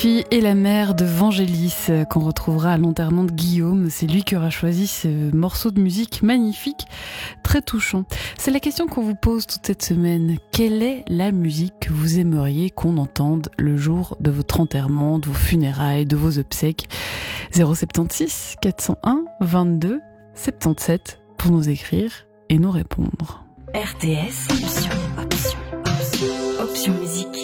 Sophie et la mère de Vangelis qu'on retrouvera à l'enterrement de Guillaume. C'est lui qui aura choisi ce morceau de musique magnifique, très touchant. C'est la question qu'on vous pose toute cette semaine. Quelle est la musique que vous aimeriez qu'on entende le jour de votre enterrement, de vos funérailles, de vos obsèques? 076 401 22 77 pour nous écrire et nous répondre. RTS, option musique.